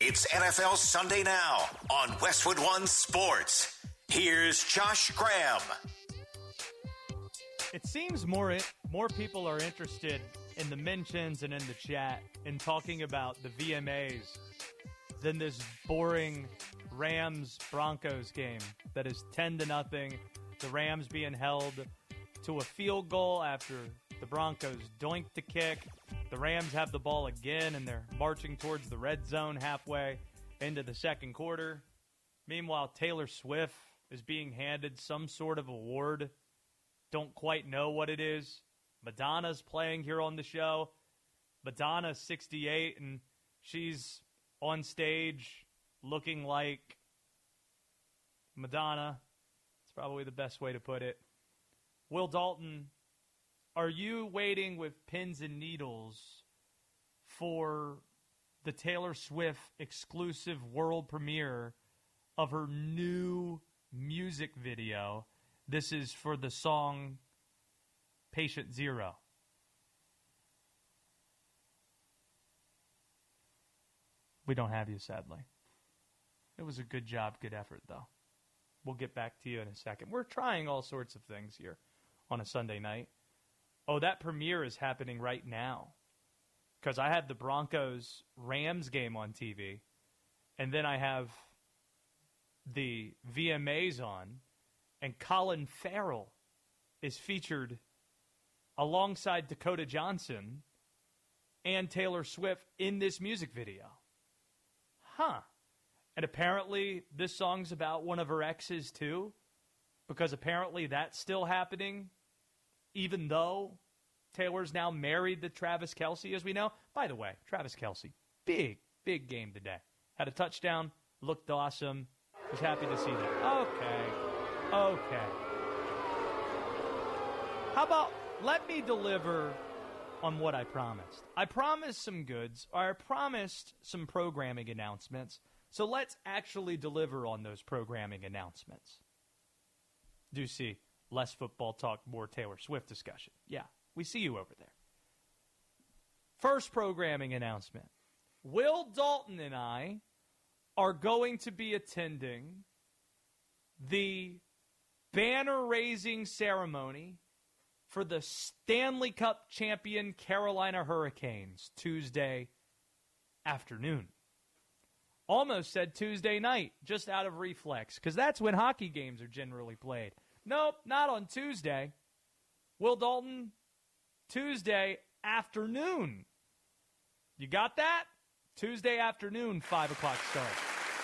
It's NFL Sunday Now on Westwood One Sports. Here's Josh Graham. It seems more people are interested in the mentions and in the chat in talking about the VMAs than this boring Rams-Broncos game that is 10-0. The Rams being held to a field goal after the Broncos doinked the kick. The Rams have the ball again, and they're marching towards the red zone halfway into the second quarter. Meanwhile, Taylor Swift is being handed some sort of award. Don't quite know what it is. Madonna's playing here on the show. Madonna's 68, and she's on stage looking like Madonna. It's probably the best way to put it. Will Dalton, are you waiting with pins and needles for the Taylor Swift exclusive world premiere of her new music video? This is for the song Patient Zero. We don't have you, sadly. It was a good job, good effort, though. We'll get back to you in a second. We're trying all sorts of things here on a Sunday night. Oh, that premiere is happening right now because I had the Broncos-Rams game on TV, and then I have the VMAs on, and Colin Farrell is featured alongside Dakota Johnson and Taylor Swift in this music video. Huh. And apparently this song's about one of her exes too, because apparently that's still happening, even though Taylor's now married to Travis Kelce, as we know. By the way, Travis Kelce, big game today. Had a touchdown, looked awesome. Was happy to see that. Okay. How about let me deliver on what I promised. I promised some goods, or I promised some programming announcements. So let's actually deliver on those programming announcements. Do see less football talk, more Taylor Swift discussion. Yeah, we see you over there. First programming announcement. Will Dalton and I are going to be attending the banner-raising ceremony for the Stanley Cup champion Carolina Hurricanes Tuesday afternoon. Almost said Tuesday night, just out of reflex, because that's when hockey games are generally played. Nope, not on Tuesday. Will Dalton, Tuesday afternoon. You got that? Tuesday afternoon, 5 o'clock start.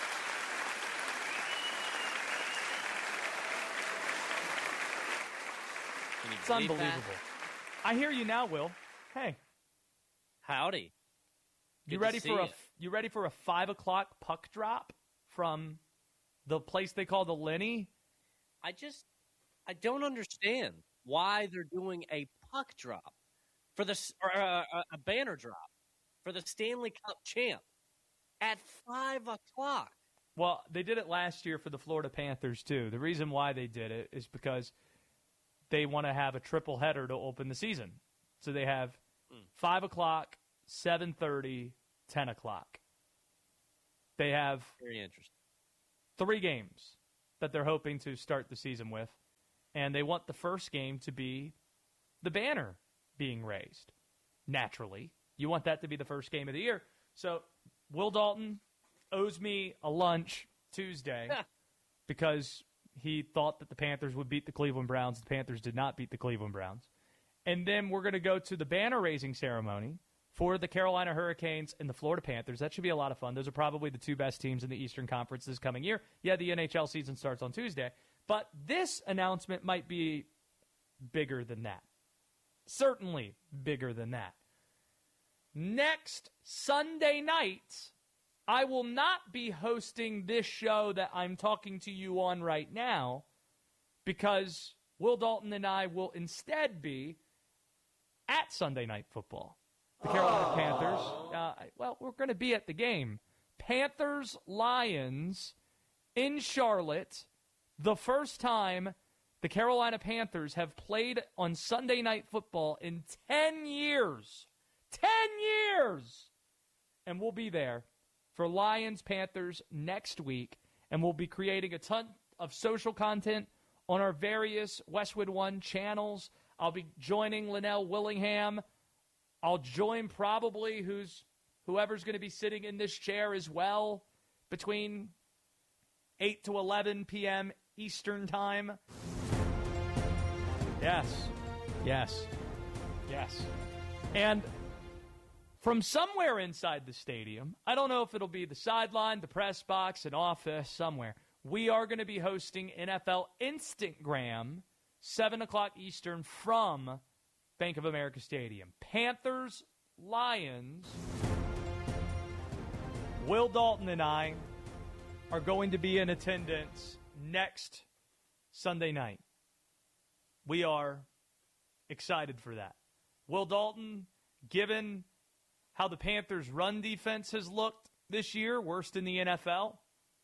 It's unbelievable. That? I hear you now, Will. Hey. Howdy. You ready for a 5 o'clock puck drop from the place they call the Lenny? I don't understand why they're doing a puck drop for a banner drop for the Stanley Cup champ at 5 o'clock. Well, they did it last year for the Florida Panthers too. The reason why they did it is because they want to have a triple header to open the season. So they have 5 o'clock, 7:30, 10 o'clock. They have very interesting 3 games that they're hoping to start the season with, and they want the first game to be the banner being raised. Naturally, you want that to be the first game of the year. So Will Dalton owes me a lunch Tuesday because he thought that the Panthers would beat the Cleveland Browns. The Panthers did not beat the Cleveland Browns. And then we're going to go to the banner-raising ceremony for the Carolina Hurricanes and the Florida Panthers. That should be a lot of fun. Those are probably the 2 best teams in the Eastern Conference this coming year. Yeah, the NHL season starts on Tuesday. But this announcement might be bigger than that. Certainly bigger than that. Next Sunday night, I will not be hosting this show that I'm talking to you on right now because Will Dalton and I will instead be at Sunday Night Football. The Carolina Panthers. We're going to be at the game. Panthers-Lions in Charlotte. The first time the Carolina Panthers have played on Sunday Night Football in 10 years. 10 years! And we'll be there. for Lions-Panthers next week, and we'll be creating a ton of social content on our various Westwood One channels. I'll be joining Linnell Willingham. I'll join probably whoever's going to be sitting in this chair as well between 8 to 11 p.m. Eastern Time. Yes. And from somewhere inside the stadium, I don't know if it'll be the sideline, the press box, an office, somewhere, we are going to be hosting NFL Instagram, 7 o'clock Eastern from Bank of America Stadium. Panthers, Lions. Will Dalton and I are going to be in attendance next Sunday night. We are excited for that. Will Dalton, given how the Panthers' run defense has looked this year, worst in the NFL,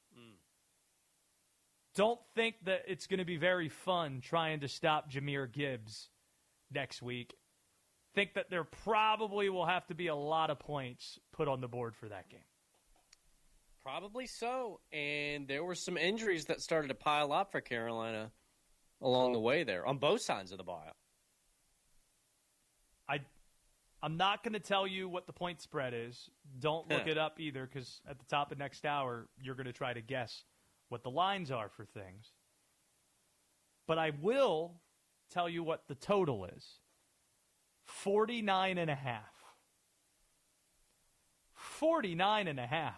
don't think that it's going to be very fun trying to stop Jahmyr Gibbs next week. Think that there probably will have to be a lot of points put on the board for that game. Probably so. And there were some injuries that started to pile up for Carolina along the way there on both sides of the ball. I'm not going to tell you what the point spread is. Don't look it up either, because at the top of next hour, you're going to try to guess what the lines are for things. But I will tell you what the total is. 49.5. 49.5.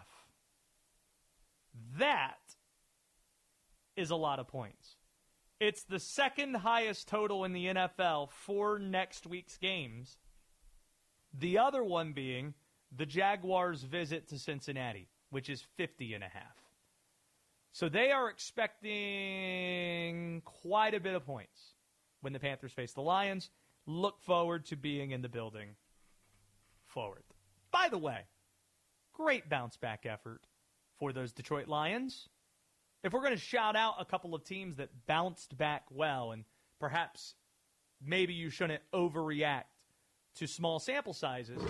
That is a lot of points. It's the second highest total in the NFL for next week's games. The other one being the Jaguars' visit to Cincinnati, which is 50.5. So they are expecting quite a bit of points when the Panthers face the Lions. Look forward to being in the building forward. By the way, great bounce-back effort for those Detroit Lions. If we're going to shout out a couple of teams that bounced back well, and perhaps maybe you shouldn't overreact to small sample sizes,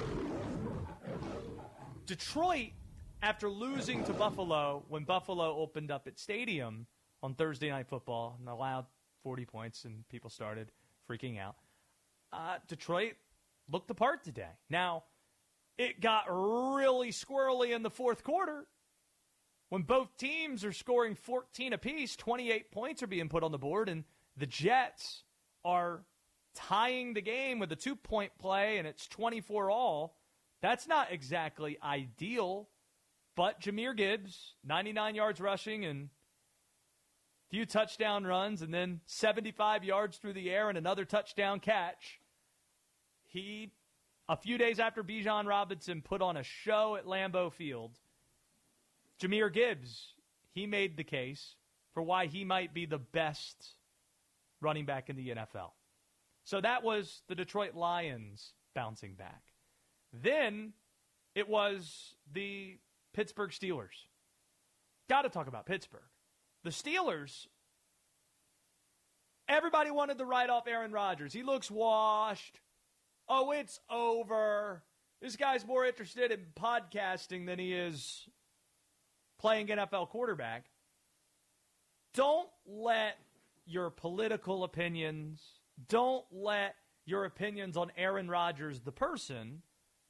Detroit, after losing to Buffalo when Buffalo opened up its stadium on Thursday Night Football and allowed 40 points and people started freaking out, Detroit looked the part today. Now, it got really squirrely in the fourth quarter when both teams are scoring 14 apiece. 28 points are being put on the board, and the Jets are tying the game with a 2-point play, and it's 24-all. That's not exactly ideal, but Jahmyr Gibbs, 99 yards rushing and a few touchdown runs, and then 75 yards through the air and another touchdown catch. He, a few days after Bijan Robinson put on a show at Lambeau Field, Jahmyr Gibbs, he made the case for why he might be the best running back in the NFL. So that was the Detroit Lions bouncing back. Then it was the Pittsburgh Steelers. Got to talk about Pittsburgh. The Steelers, everybody wanted to write off Aaron Rodgers. He looks washed. Oh, it's over. This guy's more interested in podcasting than he is playing NFL quarterback. Don't let your political opinions, don't let your opinions on Aaron Rodgers, the person,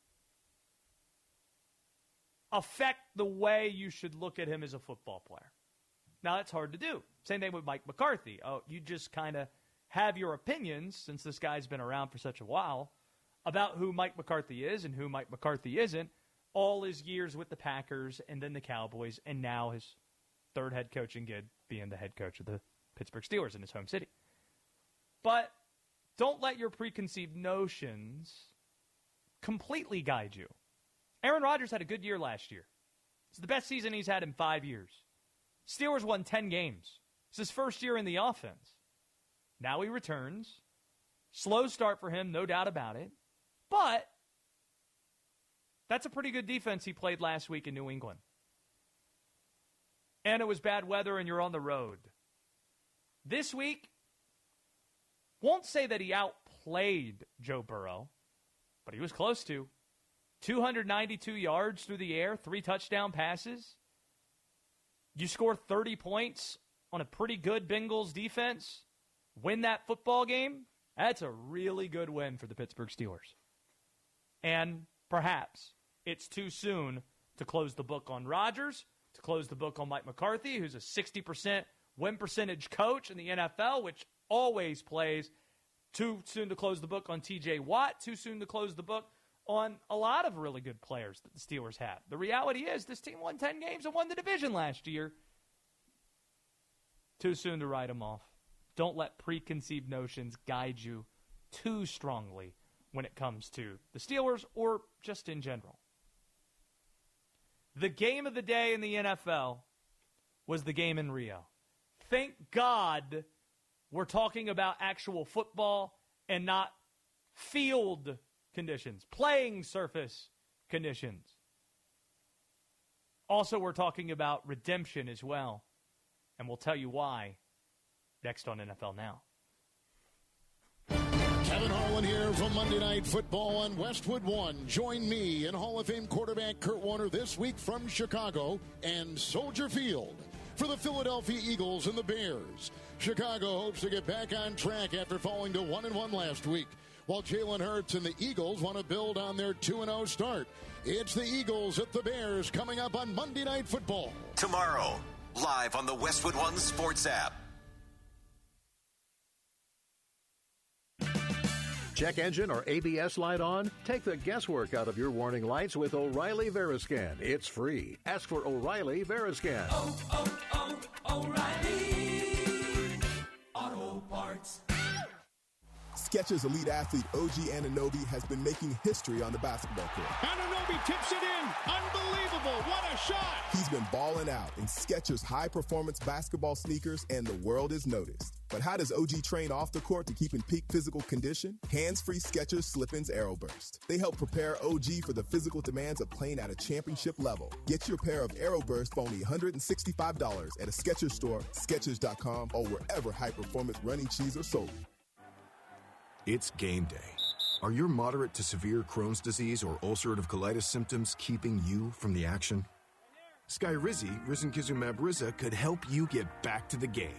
affect the way you should look at him as a football player. Now, that's hard to do. Same thing with Mike McCarthy. Oh, you just kind of have your opinions, since this guy's been around for such a while, about who Mike McCarthy is and who Mike McCarthy isn't, all his years with the Packers and then the Cowboys, and now his third head coaching gig being the head coach of the Pittsburgh Steelers in his home city. But don't let your preconceived notions completely guide you. Aaron Rodgers had a good year last year. It's the best season he's had in 5 years. Steelers won 10 games. It's his first year in the offense. Now he returns. Slow start for him, no doubt about it. But that's a pretty good defense he played last week in New England. And it was bad weather and you're on the road. This week, won't say that he outplayed Joe Burrow, but he was close to. 292 yards through the air, 3 touchdown passes. You score 30 points on a pretty good Bengals defense, win that football game. That's a really good win for the Pittsburgh Steelers. And perhaps it's too soon to close the book on Rodgers, to close the book on Mike McCarthy, who's a 60% win percentage coach in the NFL, which always plays. Too soon to close the book on T.J. Watt. Too soon to close the book on a lot of really good players that the Steelers have. The reality is this team won 10 games and won the division last year. Too soon to write them off. Don't let preconceived notions guide you too strongly when it comes to the Steelers or just in general. The game of the day in the NFL was the game in Rio. Thank God we're talking about actual football and not field conditions, playing surface conditions. Also, we're talking about redemption as well, and we'll tell you why next on NFL Now. Kevin Harlan here from Monday Night Football on Westwood One. Join me and Hall of Fame quarterback Kurt Warner this week from Chicago and Soldier Field for the Philadelphia Eagles and the Bears. Chicago hopes to get back on track after falling to 1-1 last week, while Jalen Hurts and the Eagles want to build on their 2-0 start. It's the Eagles at the Bears coming up on Monday Night Football. Tomorrow, live on the Westwood One Sports app. Check engine or ABS light on? Take the guesswork out of your warning lights with O'Reilly Veriscan. It's free. Ask for O'Reilly Veriscan. O'Reilly Auto Parts. Skechers elite athlete OG Anunoby has been making history on the basketball court. Anunoby tips it in. Unbelievable. What a shot. He's been balling out in Skechers high-performance basketball sneakers, and the world is noticed. But how does OG train off the court to keep in peak physical condition? Hands-free Skechers Slip-ins Aeroburst. They help prepare OG for the physical demands of playing at a championship level. Get your pair of Aeroburst for only $165 at a Skechers store, Skechers.com, or wherever high-performance running shoes are sold. It's game day. Are your moderate to severe Crohn's disease or ulcerative colitis symptoms keeping you from the action? Skyrizi, risankizumab Riza, could help you get back to the game.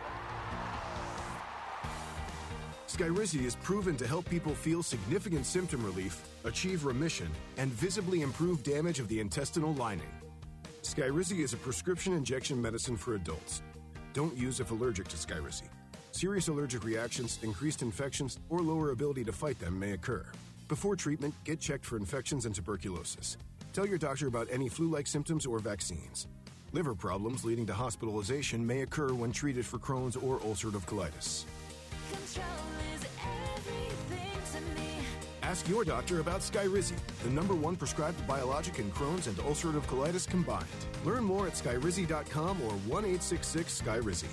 Skyrizi is proven to help people feel significant symptom relief, achieve remission, and visibly improve damage of the intestinal lining. Skyrizi is a prescription injection medicine for adults. Don't use if allergic to Skyrizi. Serious allergic reactions, increased infections, or lower ability to fight them may occur. Before treatment, get checked for infections and tuberculosis. Tell your doctor about any flu-like symptoms or vaccines. Liver problems leading to hospitalization may occur when treated for Crohn's or ulcerative colitis. Ask your doctor about Skyrizi, the #1 prescribed biologic in Crohn's and ulcerative colitis combined. Learn more at skyrizi.com or 1-866-SKYRIZI.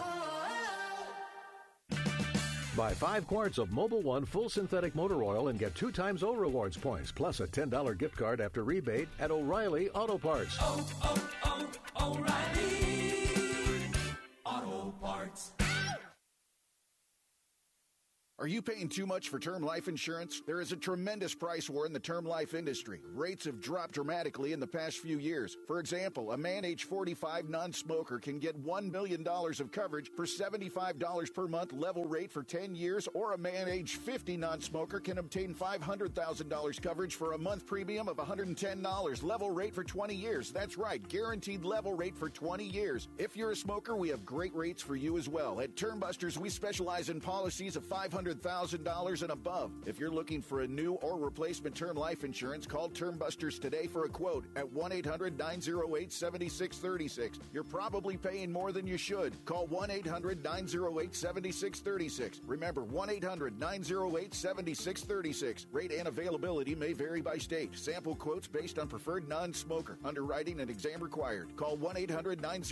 Buy 5 quarts of Mobil 1 full synthetic motor oil and get 2 times O Rewards points, plus a $10 gift card after rebate at O'Reilly Auto Parts. O'Reilly Auto Parts. Are you paying too much for term life insurance? There is a tremendous price war in the term life industry. Rates have dropped dramatically in the past few years. For example, a man age 45 non-smoker can get $1 million of coverage for $75 per month level rate for 10 years, or a man age 50 non-smoker can obtain $500,000 coverage for a month premium of $110 level rate for 20 years. That's right, guaranteed level rate for 20 years. If you're a smoker, we have great rates for you as well. At Term Busters, we specialize in policies of $500,000 and above. If you're looking for a new or replacement term life insurance, call Term Busters today for a quote at 1-800-908-7636. You're probably paying more than you should. Call 1-800-908-7636. Remember, 1-800-908-7636. Rate and availability may vary by state. Sample quotes based on preferred non-smoker. Underwriting and exam required. Call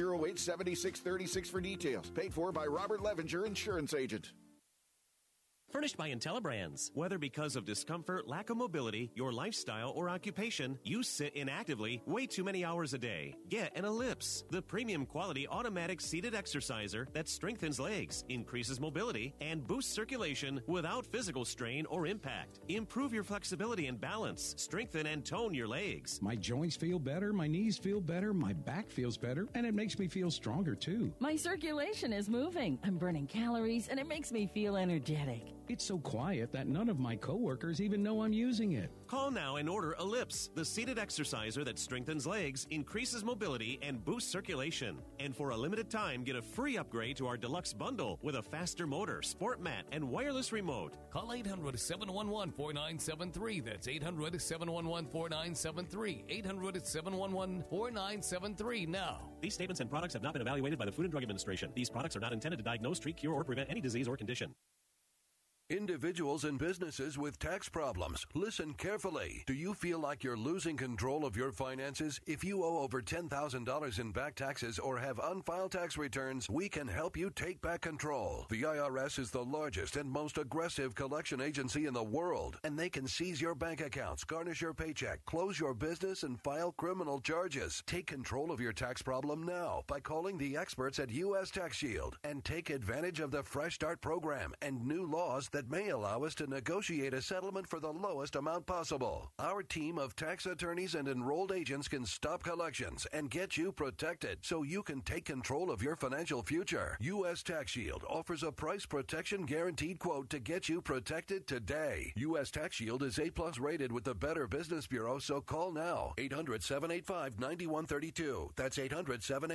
1-800-908-7636 for details. Paid for by Robert Levinger, Insurance Agent. Furnished by IntelliBrands. Whether because of discomfort, lack of mobility, your lifestyle, or occupation, you sit inactively way too many hours a day. Get an Ellipse, the premium quality automatic seated exerciser that strengthens legs, increases mobility, and boosts circulation without physical strain or impact. Improve your flexibility and balance. Strengthen and tone your legs. My joints feel better, my knees feel better, my back feels better, and it makes me feel stronger too. My circulation is moving. I'm burning calories, and it makes me feel energetic. It's so quiet that none of my coworkers even know I'm using it. Call now and order Ellipse, the seated exerciser that strengthens legs, increases mobility, and boosts circulation. And for a limited time, get a free upgrade to our deluxe bundle with a faster motor, sport mat, and wireless remote. Call 800-711-4973. That's 800-711-4973. 800-711-4973 now. These statements and products have not been evaluated by the Food and Drug Administration. These products are not intended to diagnose, treat, cure, or prevent any disease or condition. Individuals and businesses with tax problems, listen carefully. Do you feel like you're losing control of your finances? If you owe over $10,000 in back taxes or have unfiled tax returns, we can help you take back control. The IRS is the largest and most aggressive collection agency in the world, and they can seize your bank accounts, garnish your paycheck, close your business, and file criminal charges. Take control of your tax problem now by calling the experts at U.S. Tax Shield and take advantage of the Fresh Start program and new laws that may allow us to negotiate a settlement for the lowest amount possible. Our team of tax attorneys and enrolled agents can stop collections and get you protected so you can take control of your financial future. U.S. Tax Shield offers a price protection guaranteed quote to get you protected today. U.S. Tax Shield is A+ rated with the Better Business Bureau, so call now. 800-785-9132. That's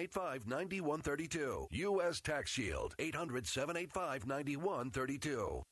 800-785-9132. U.S. Tax Shield. 800-785-9132.